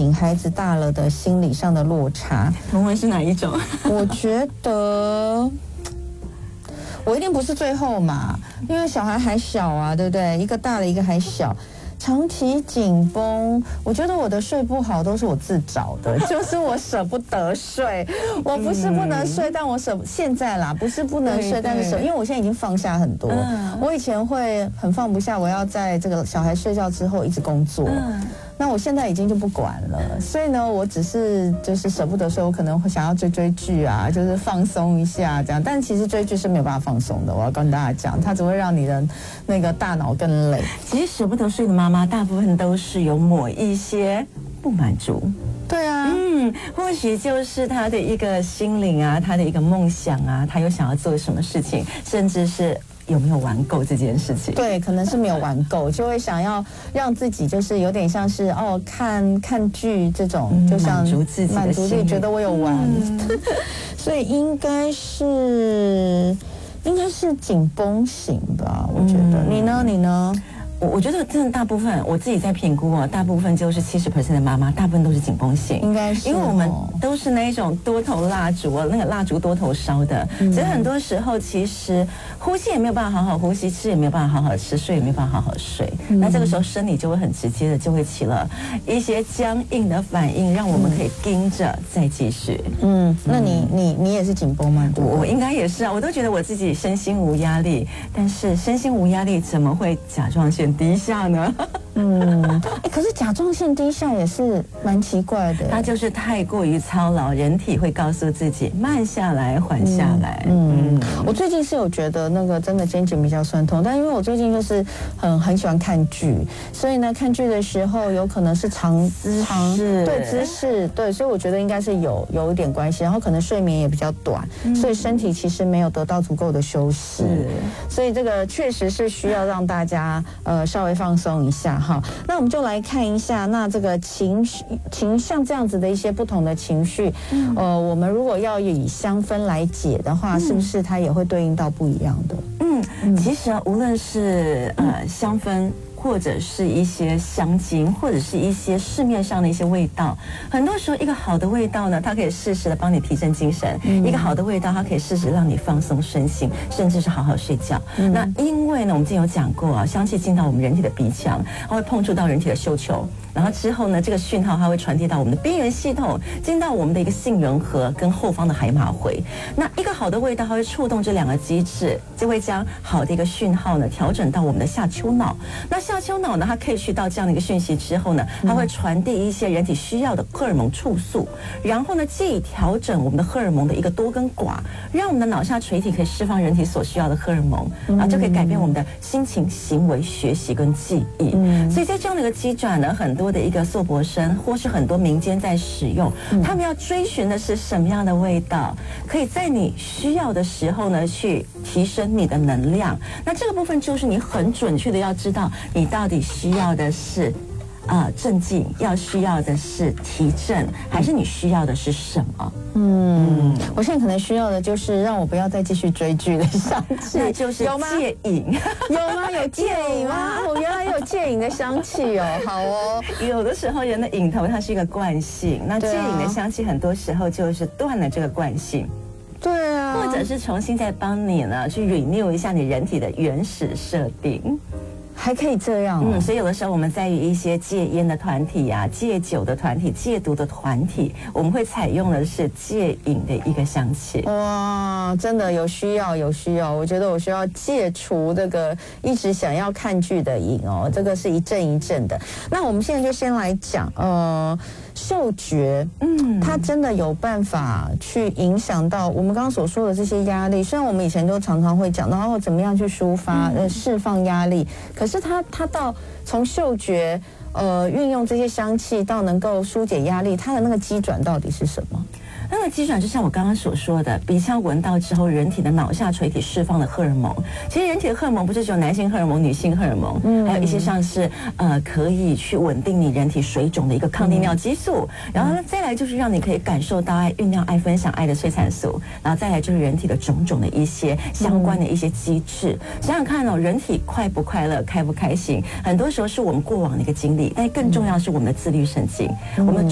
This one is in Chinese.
醒孩子大了的心理上的落差。 文文是哪一种？ 我觉得我一定不是最后嘛，因为小孩还小啊，对不对？一个大了，一个还小。长期紧绷，我觉得我的睡不好都是我自找的，就是我舍不得睡。我不是不能睡，但我现在啦，不是不能睡，但是因为我现在已经放下很多。我以前会很放不下，我要在这个小孩睡觉之后一直工作。那我现在已经就不管了，所以呢，我只是就是舍不得睡，我可能会想要追剧啊，就是放松一下这样。但其实追剧是没有办法放松的，我要跟大家讲，它只会让你的那个大脑更累。 其实舍不得睡的妈妈，大部分都是有某一些不满足。 对啊， 或许就是他的一个心灵啊，他的一个梦想啊，他有想要做什么事情，甚至是有没有玩够这件事情。 对，可能是没有玩够，就会想要让自己就是有点像是看剧这种，就像满足自己觉得我有玩，所以应该是紧绷型吧，我觉得。你呢？ 我觉得真的大部分我自己在评估哦，大部分就是70%的妈妈，大部分都是紧绷性， 应该是， 因为我们都是那一种多头蜡烛哦，那个蜡烛多头烧的，所以很多时候其实呼吸也没有办法好好呼吸，吃也没有办法好好吃，睡也没有办法好好睡，那这个时候生理就会很直接的就会起了一些僵硬的反应，让我们可以盯着再继续。 那你也是紧绷吗？ 我应该也是啊，我都觉得我自己身心无压力，但是身心无压力怎么会甲状腺低下呢？ 可是甲状腺低下也是蛮奇怪的， 它就是太过于操劳，人体会告诉自己慢下来，缓下来。 我最近是有觉得那个真的肩颈比较酸痛，但因为我最近就是很喜欢看剧，所以呢看剧的时候有可能是姿势，对，所以我觉得应该是有一点关系，然后可能睡眠也比较短，所以身体其实没有得到足够的休息，所以这个确实是需要让大家稍微放松一下哈。那我们就来看一下，那这个情绪像这样子的一些不同的情绪，我们如果要以香氛来解的话，是不是它也会对应到不一样的？ 其实啊，无论是香氛，或者是一些香精，或者是一些市面上的一些味道，很多时候一个好的味道呢，它可以适时的帮你提振精神；一个好的味道，它可以适时让你放松身心，甚至是好好睡觉。那因为呢，我们之前有讲过啊，香气进到我们人体的鼻腔，它会碰触到人体的嗅球。然后之后呢，这个讯号它会传递到我们的边缘系统，进到我们的一个杏仁核跟后方的海马回。那一个好的味道，它会触动这两个机制，就会将好的一个讯号呢调整到我们的下丘脑。那下丘脑呢，它可以去到这样的一个讯息之后呢，它会传递一些人体需要的荷尔蒙促素，然后呢，借以调整我们的荷尔蒙的一个多跟寡，让我们的脑下垂体可以释放人体所需要的荷尔蒙，然后就可以改变我们的心情、行为、学习跟记忆。所以在这样的一个机转呢，很多的一个硕博生或是很多民间在使用，他们要追寻的是什么样的味道，可以在你需要的时候呢，去提升你的能量。那这个部分就是你很准确的要知道，你到底需要的是镇静，需要的是提振，还是你需要的是什么？ 我现在可能需要的就是让我不要再继续追剧的香气， 那就是戒瘾。 有吗？有戒瘾吗？我原来有戒瘾的香气哦，好哦。 有的时候人的瘾头它是一个惯性，那戒瘾的香气很多时候就是断了这个惯性。 对啊， 或者是重新再帮你呢去 renew 一下你人体的原始设定。 还可以这样所以有的时候我们在于一些戒烟的团体啊、戒酒的团体、戒毒的团体，我们会采用的是戒瘾的一个香气。 哇，真的有需要，我觉得我需要戒除这个一直想要看剧的瘾哦，这个是一阵一阵的。那我们现在就先来讲嗅觉，它真的有办法去影响到我们刚刚所说的这些压力。虽然我们以前都常常会讲到怎么样去抒发、释放压力，可是它到从嗅觉运用这些香气到能够疏解压力，它的那个机转到底是什么？ 那个机转就像我刚刚所说的，鼻腔闻到之后，人体的脑下垂体释放的荷尔蒙。其实人体的荷尔蒙不是只有男性荷尔蒙、女性荷尔蒙，还有一些像是可以去稳定你人体水肿的一个抗利尿激素。然后呢，再来就是让你可以感受到爱、酝酿爱、分享爱的催产素。然后再来就是人体的种种的一些相关的一些机制。想想看哦，人体快不快乐、开不开心，很多时候是我们过往的一个经历，但更重要是我们的自律神经。我们